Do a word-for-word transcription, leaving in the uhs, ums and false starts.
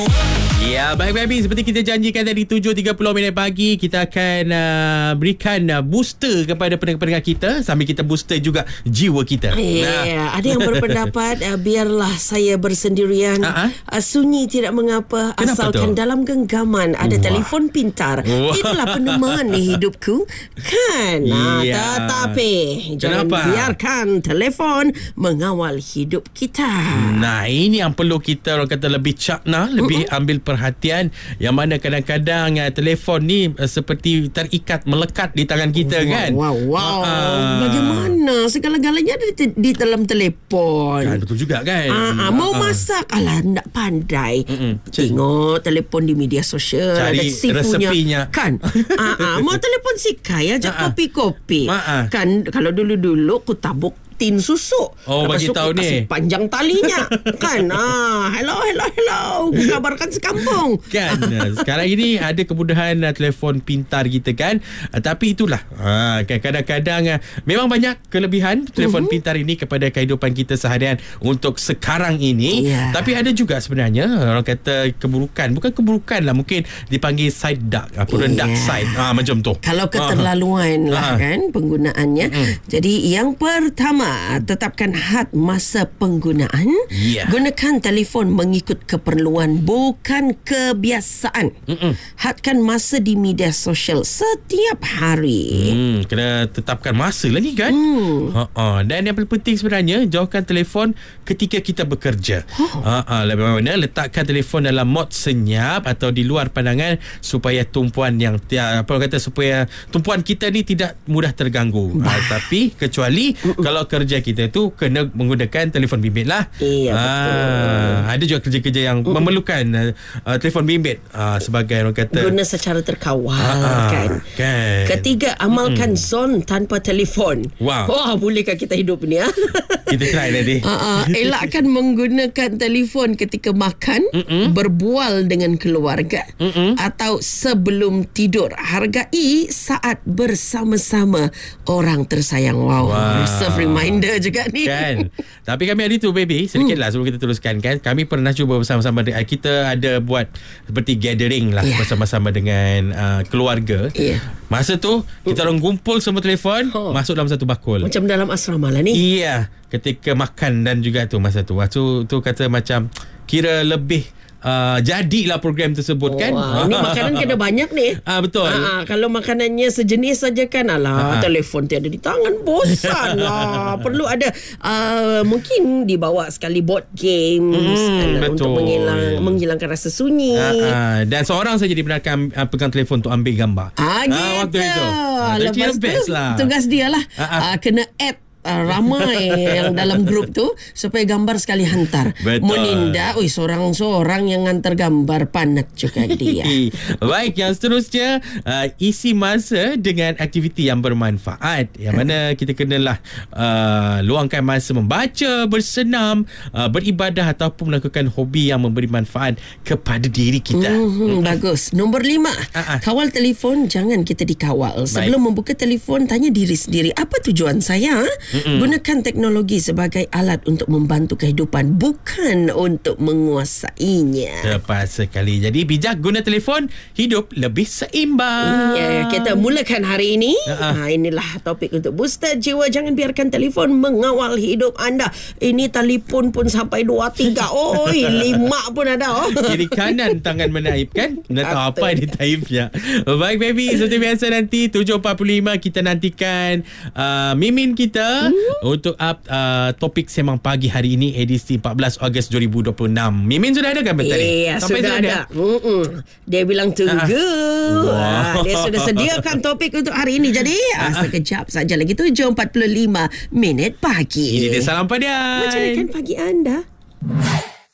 Ya, baik baby, seperti kita janjikan tadi tujuh tiga puluh minit pagi, kita akan uh, berikan uh, booster kepada pendengar-pendengar kita sambil kita booster juga jiwa kita. Ya, yeah, nah. Ada yang berpendapat uh, biarlah saya bersendirian, uh-huh. uh, sunyi tidak mengapa. Kenapa asalkan tu? Dalam genggaman ada Wah. telefon pintar. Wah. Itulah penemani hidupku, kan? Nah, yeah. Tetapi jangan Kenapa? biarkan telefon mengawal hidup kita. Nah, ini yang perlu kita orang kata lebih cakna, lebih uh-uh. ambil perhatian, yang mana kadang-kadang uh, telefon ni uh, seperti terikat, melekat di tangan kita, wow, kan. Wow, wow. Uh, Bagaimana segala-galanya ada di, di dalam telefon. Kan, betul juga, kan. Uh, uh, mau uh, masak, alah tak pandai. Uh-uh. Tengok telefon di media sosial, cari resepinya, kan. uh, uh, mau telefon si Kai ajak uh-uh. kopi-kopi. Uh-uh. Kan kalau dulu-dulu ku tabuk tin susuk. Oh, bagi tahu ni. Panjang talinya. Kan. Ah, hello, hello, hello. Kabarkan sekampung. Kan. Sekarang ini ada kemudahan uh, telefon pintar kita, kan. Uh, tapi itulah. Uh, kan, kadang-kadang uh, memang banyak kelebihan telefon uh-huh. pintar ini kepada kehidupan kita seharian untuk sekarang ini. Yeah. Tapi ada juga sebenarnya orang kata keburukan. Bukan keburukan lah. Mungkin dipanggil side dark. Apa yeah. dark side. Ah, macam tu. Kalau keterlaluan uh-huh. lah, kan, penggunaannya. Uh-huh. Jadi yang pertama, tetapkan had masa penggunaan. Yeah. Gunakan telefon mengikut keperluan, bukan kebiasaan. Mm-mm. Hadkan masa di media sosial setiap hari. Hmm, kena tetapkan masa lah ni, kan. Hmm. Ha-ha. Dan yang paling penting sebenarnya, jauhkan telefon ketika kita bekerja. Oh. Ha-ha. Lebih mana letakkan telefon dalam mod senyap atau di luar pandangan supaya tumpuan yang apa orang kata supaya tumpuan kita ni tidak mudah terganggu. Ha, tapi kecuali Mm-mm. kalau kerja kita tu kena menggunakan telefon bimbit lah. Iya, betul. Ada juga kerja-kerja yang mm. memerlukan uh, telefon bimbit uh, sebagai orang kata guna secara terkawal, uh, kan? kan. Ketiga, amalkan mm. zon tanpa telefon. Wow. Wah, bolehkah kita hidup ni? Kita try nanti. Uh, uh, elakkan menggunakan telefon ketika makan, Mm-mm. berbual dengan keluarga, Mm-mm. atau sebelum tidur. Hargai saat bersama-sama orang tersayang. Wow, wow. Serve reminder juga ni, kan. Tapi kami hari tu, baby, sedikit lah sebelum kita teruskan, kan, kami pernah cuba bersama-sama, kita ada buat seperti gathering lah, yeah. bersama-sama dengan uh, keluarga, yeah. Masa tu kita orang kumpul semua telefon, oh. masuk dalam satu bakul, macam dalam asrama lah ni. Iya, ketika makan dan juga tu masa tu waktu tu kata macam kira lebih Uh, jadilah program tersebut, oh, kan. Wah, ni makanan kena banyak ni. Ah, betul. Ah, kalau makanannya sejenis saja, kan, alah, ah. telefon tiada di tangan, bosan lah. Perlu ada uh, mungkin dibawa sekali board games, hmm, kan, untuk menghilang, menghilangkan rasa sunyi. Ah, ah. Dan seorang saja dibenarkan uh, pegang telefon untuk ambil gambar. Ah, gitu. Ah, waktu itu. Ah, lepas tu lah. Tugas dia lah, ah, ah. Uh, kena add Uh, ramai yang dalam grup tu supaya gambar sekali hantar. Betul. Menindak, oi, seorang-seorang yang hantar gambar, panat juga dia. Baik, yang seterusnya, uh, isi masa dengan aktiviti yang bermanfaat, yang mana kita kenalah uh, luangkan masa membaca, bersenam, uh, beribadah ataupun melakukan hobi yang memberi manfaat kepada diri kita. Mm-hmm, mm. Bagus. Nombor lima, uh-uh. kawal telefon, jangan kita dikawal. Sebelum Baik. membuka telefon, tanya diri sendiri, apa tujuan saya? Mm-mm. Gunakan teknologi sebagai alat untuk membantu kehidupan, bukan untuk menguasainya. Tepat sekali. Jadi bijak guna telefon, hidup lebih seimbang. Ya, kita mulakan hari ini. Uh-uh. Ha, inilah topik untuk booster jiwa. Jangan biarkan telefon mengawal hidup anda. Ini telefon pun sampai dua, tiga. Oi, lima pun ada. Oh. Kiri kanan tangan menaip, kan? Nak tahu apa yang ditaipnya. Baik, baby. Seperti biasa nanti tujuh empat puluh lima kita nantikan uh, Mimin kita Hmm? untuk up uh, topik Sembang Pagi hari ini, edisi empat belas Ogos dua ribu dua puluh enam. Mimin sudah ada kan tadi? Ya, sudah ada. Mm-mm. Dia bilang tunggu. Ah. Ah, dia sudah sediakan topik untuk hari ini. Jadi ah, sekejap saja lagi tujuh empat puluh lima minit pagi. Ini dia Salam Padian. Macam mana kan pagi anda?